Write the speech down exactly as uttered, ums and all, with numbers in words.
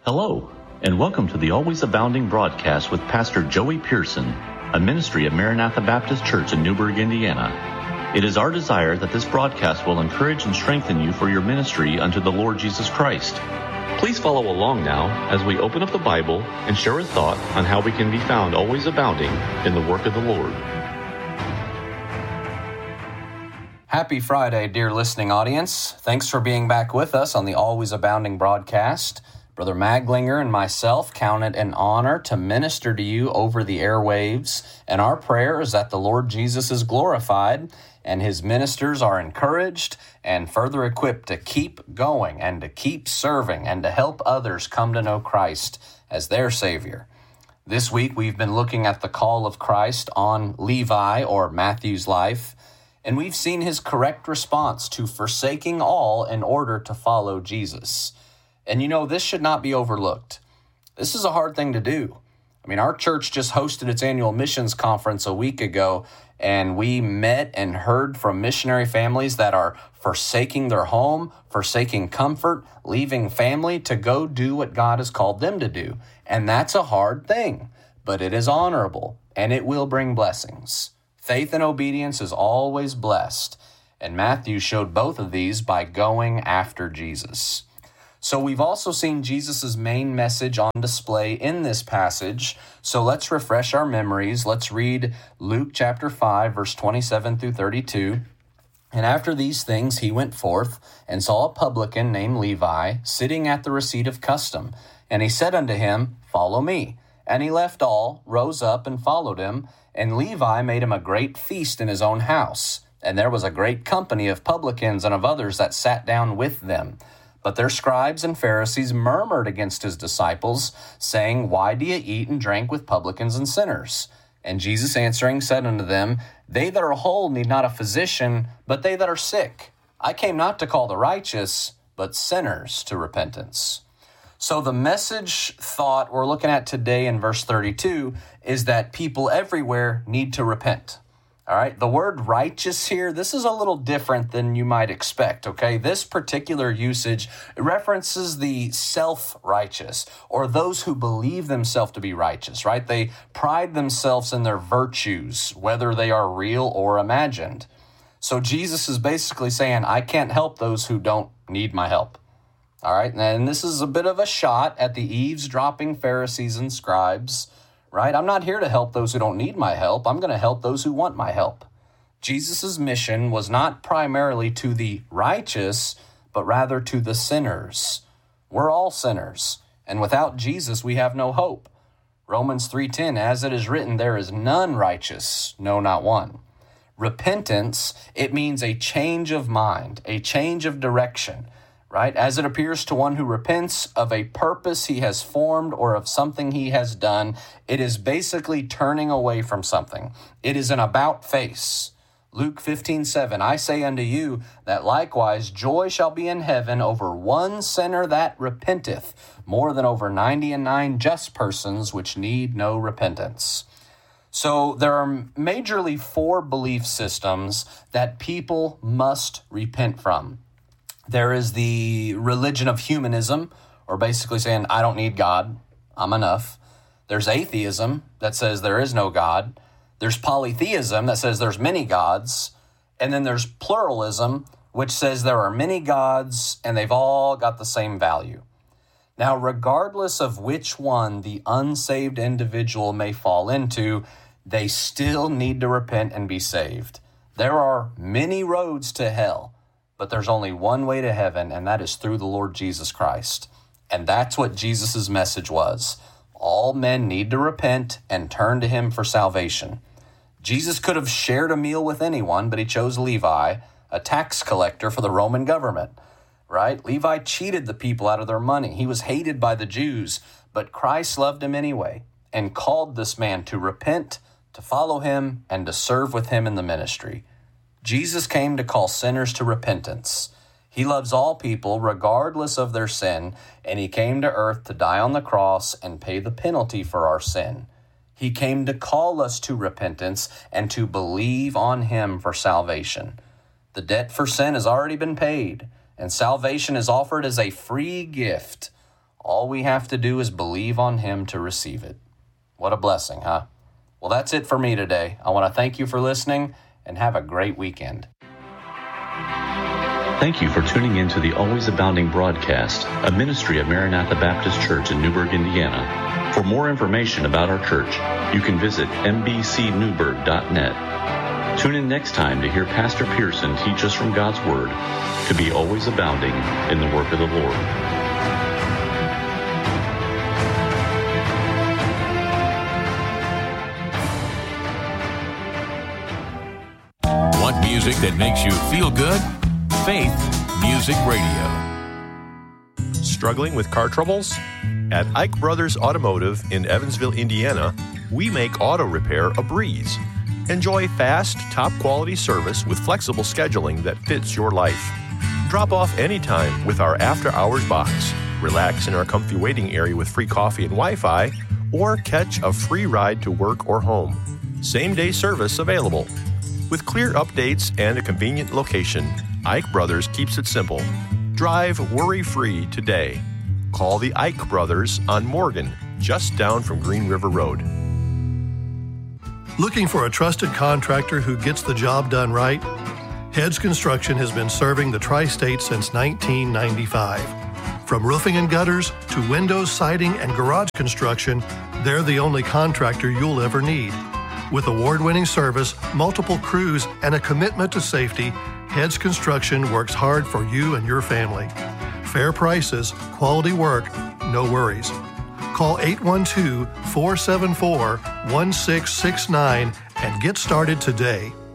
Hello, and welcome to the Always Abounding broadcast with Pastor Joey Pearson, a ministry of Maranatha Baptist Church in Newburgh, Indiana. It is our desire that this broadcast will encourage and strengthen you for your ministry unto the Lord Jesus Christ. Please follow along now as we open up the Bible and share a thought on how we can be found always abounding in the work of the Lord. Happy Friday, dear listening audience. Thanks for being back with us on the Always Abounding broadcast. Brother Maglinger and myself count it an honor to minister to you over the airwaves, and our prayer is that the Lord Jesus is glorified and his ministers are encouraged and further equipped to keep going and to keep serving and to help others come to know Christ as their Savior. This week we've been looking at the call of Christ on Levi, or Matthew's life, and we've seen his correct response to forsaking all in order to follow Jesus. And you know, this should not be overlooked. This is a hard thing to do. I mean, our church just hosted its annual missions conference a week ago, and we met and heard from missionary families that are forsaking their home, forsaking comfort, leaving family to go do what God has called them to do. And that's a hard thing, but it is honorable, and it will bring blessings. Faith and obedience is always blessed, and Matthew showed both of these by going after Jesus. So we've also seen Jesus' main message on display in this passage. So let's refresh our memories. Let's read Luke chapter five, verse twenty-seven through thirty-two. And after these things he went forth and saw a publican named Levi sitting at the receipt of custom. And he said unto him, Follow me. And he left all, rose up, and followed him. And Levi made him a great feast in his own house. And there was a great company of publicans and of others that sat down with them. But their scribes and Pharisees murmured against his disciples, saying, Why do ye eat and drink with publicans and sinners? And Jesus answering said unto them, They that are whole need not a physician, but they that are sick. I came not to call the righteous, but sinners to repentance. So the message thought we're looking at today in verse thirty-two is that people everywhere need to repent. All right, the word righteous here, this is a little different than you might expect, okay? This particular usage references the self-righteous, or those who believe themselves to be righteous, right? They pride themselves in their virtues, whether they are real or imagined. So Jesus is basically saying, I can't help those who don't need my help. All right, and this is a bit of a shot at the eavesdropping Pharisees and scribes, right? I'm not here to help those who don't need my help. I'm going to help those who want my help. Jesus' mission was not primarily to the righteous, but rather to the sinners. We're all sinners, and without Jesus, we have no hope. Romans three ten, as it is written, there is none righteous, no, not one. Repentance, it means a change of mind, a change of direction, right? As it appears to one who repents of a purpose he has formed or of something he has done, it is basically turning away from something. It is an about face. Luke fifteen seven, I say unto you that likewise joy shall be in heaven over one sinner that repenteth, more than over ninety and nine just persons which need no repentance. So there are majorly four belief systems that people must repent from. There is the religion of humanism, or basically saying, I don't need God, I'm enough. There's atheism that says there is no God. There's polytheism that says there's many gods. And then there's pluralism, which says there are many gods and they've all got the same value. Now, regardless of which one the unsaved individual may fall into, they still need to repent and be saved. There are many roads to hell. But there's only one way to heaven, and that is through the Lord Jesus Christ. And that's what Jesus' message was. All men need to repent and turn to him for salvation. Jesus could have shared a meal with anyone, but he chose Levi, a tax collector for the Roman government, right? Levi cheated the people out of their money. He was hated by the Jews, but Christ loved him anyway and called this man to repent, to follow him, and to serve with him in the ministry. Jesus came to call sinners to repentance. He loves all people regardless of their sin, and he came to earth to die on the cross and pay the penalty for our sin. He came to call us to repentance and to believe on him for salvation. The debt for sin has already been paid, and salvation is offered as a free gift. All we have to do is believe on Him to receive it. What a blessing, huh? Well, that's it for me today. I want to thank you for listening and have a great weekend. Thank you for tuning in to the Always Abounding broadcast, a ministry of Maranatha Baptist Church in Newburgh, Indiana. For more information about our church, you can visit m b c newburgh dot net. Tune in next time to hear Pastor Pearson teach us from God's Word to be always abounding in the work of the Lord. Want music that makes you feel good? Faith Music Radio. Struggling with car troubles? At Ike Brothers Automotive in Evansville, Indiana, we make auto repair a breeze. Enjoy fast, top-quality service with flexible scheduling that fits your life. Drop off anytime with our after-hours box. Relax in our comfy waiting area with free coffee and Wi-Fi, or catch a free ride to work or home. Same-day service available. With clear updates and a convenient location, Ike Brothers keeps it simple. Drive worry-free today. Call the Ike Brothers on Morgan, just down from Green River Road. Looking for a trusted contractor who gets the job done right? Heads Construction has been serving the Tri-State since nineteen ninety-five. From roofing and gutters to windows, siding, and garage construction, they're the only contractor you'll ever need. With award-winning service, multiple crews, and a commitment to safety, Heads Construction works hard for you and your family. Fair prices, quality work, no worries. Call eight one two, four seven four, one six six nine and get started today.